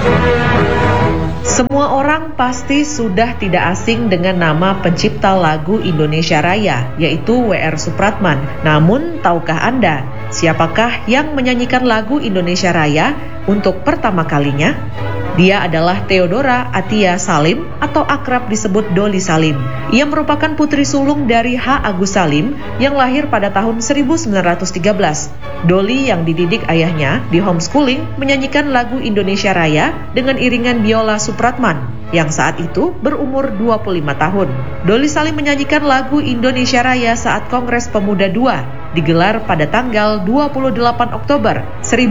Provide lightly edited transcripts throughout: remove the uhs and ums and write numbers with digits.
Semua orang pasti sudah tidak asing dengan nama pencipta lagu Indonesia Raya, yaitu W.R. Supratman. Namun, tahukah Anda siapakah yang menyanyikan lagu Indonesia Raya untuk pertama kalinya? Dia adalah Theodora Atia Salim atau akrab disebut Doli Salim. Ia merupakan putri sulung dari H. Agus Salim yang lahir pada tahun 1913. Doli yang dididik ayahnya di homeschooling menyanyikan lagu Indonesia Raya dengan iringan biola Supratman yang saat itu berumur 25 tahun. Doli Salim menyanyikan lagu Indonesia Raya saat Kongres Pemuda II digelar pada tanggal 28 Oktober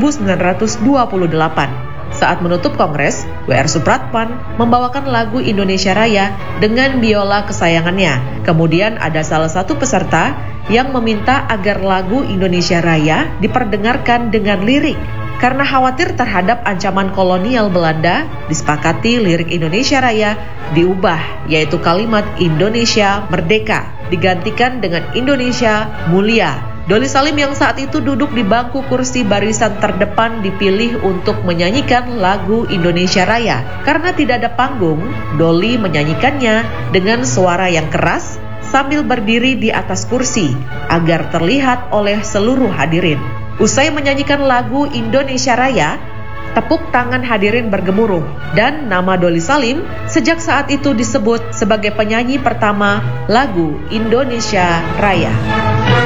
1928. Saat menutup kongres, W.R. Supratman membawakan lagu Indonesia Raya dengan biola kesayangannya. Kemudian ada salah satu peserta yang meminta agar lagu Indonesia Raya diperdengarkan dengan lirik. Karena khawatir terhadap ancaman kolonial Belanda, disepakati lirik Indonesia Raya diubah, yaitu kalimat Indonesia Merdeka digantikan dengan Indonesia Mulia. Doli Salim yang saat itu duduk di bangku kursi barisan terdepan dipilih untuk menyanyikan lagu Indonesia Raya. Karena tidak ada panggung, Doli menyanyikannya dengan suara yang keras sambil berdiri di atas kursi agar terlihat oleh seluruh hadirin. Usai menyanyikan lagu Indonesia Raya, tepuk tangan hadirin bergemuruh dan nama Doli Salim sejak saat itu disebut sebagai penyanyi pertama lagu Indonesia Raya.